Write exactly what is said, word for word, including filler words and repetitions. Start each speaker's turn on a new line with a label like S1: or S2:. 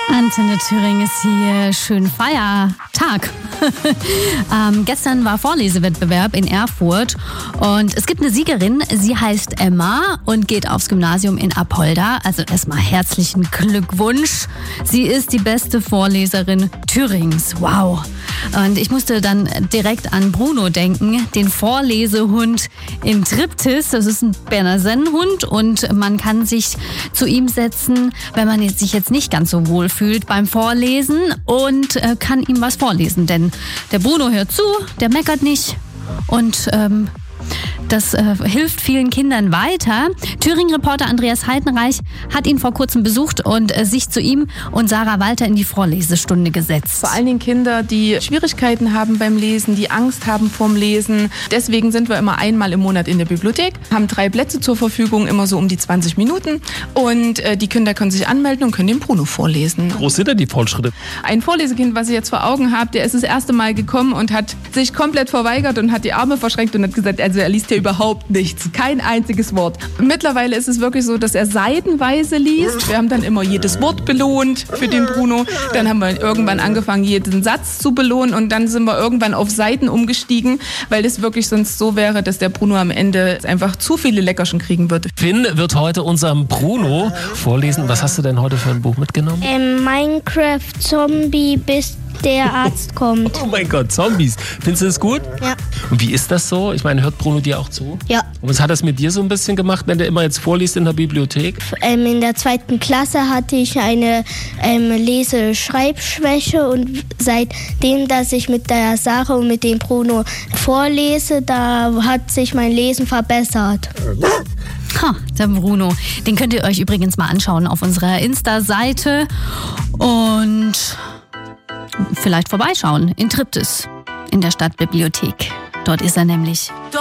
S1: Antenne Thüringen ist hier. Schön Feiertag. ähm, gestern war Vorlesewettbewerb in Erfurt und es gibt eine Siegerin. Sie heißt Emma und geht aufs Gymnasium in Apolda. Also erstmal herzlichen Glückwunsch. Sie ist die beste Vorleserin Thürings. Wow. Und ich musste dann direkt an Bruno denken, den Vorlesehund in Triptis. Das ist ein Berner Sennenhund und man kann sich zu ihm setzen, wenn man sich jetzt nicht ganz so wohl fühlt beim Vorlesen und äh, kann ihm was vorlesen. Denn der Bruno hört zu, der meckert nicht und ähm, das äh, hilft vielen Kindern weiter. Thüringen-Reporter Andreas Heidenreich hat ihn vor kurzem besucht und äh, sich zu ihm und Sarah Walter in die Vorlesestunde gesetzt.
S2: Vor allen Dingen Kinder, die Schwierigkeiten haben beim Lesen, die Angst haben vorm Lesen. Deswegen sind wir immer einmal im Monat in der Bibliothek, haben drei Plätze zur Verfügung, immer so um die zwanzig Minuten. Und äh, die Kinder können sich anmelden und können den Bruno vorlesen.
S3: Wo sind denn die Fortschritte?
S2: Ein Vorlesekind, was ich jetzt vor Augen habe, der ist das erste Mal gekommen und hat sich komplett verweigert und hat die Arme verschränkt und hat gesagt, also er liest hier überhaupt nichts, kein einziges Wort. Mittlerweile ist es wirklich so, dass er seitenweise liest. Wir haben dann immer jedes Wort belohnt für den Bruno. Dann haben wir irgendwann angefangen, jeden Satz zu belohnen und dann sind wir irgendwann auf Seiten umgestiegen, weil es wirklich sonst so wäre, dass der Bruno am Ende einfach zu viele Leckerchen kriegen würde.
S3: Finn wird heute unserem Bruno vorlesen. Was hast du denn heute für ein Buch mitgenommen?
S4: Ähm, Minecraft Zombie, bis der Arzt kommt.
S3: Oh mein Gott, Zombies. Findest du das gut?
S4: Ja.
S3: Und wie ist das so? Ich meine, hört Bruno dir auch zu?
S4: Ja.
S3: Und was hat das mit dir so ein bisschen gemacht, wenn der immer jetzt vorliest in der Bibliothek?
S4: Ähm, in der zweiten Klasse hatte ich eine ähm, Lese-Schreibschwäche und seitdem, dass ich mit der Sarah und mit dem Bruno vorlese, da hat sich mein Lesen verbessert.
S1: Ha, der Bruno. Den könnt ihr euch übrigens mal anschauen auf unserer Insta-Seite und vielleicht vorbeischauen in Triptis in der Stadtbibliothek. Dort ist er nämlich.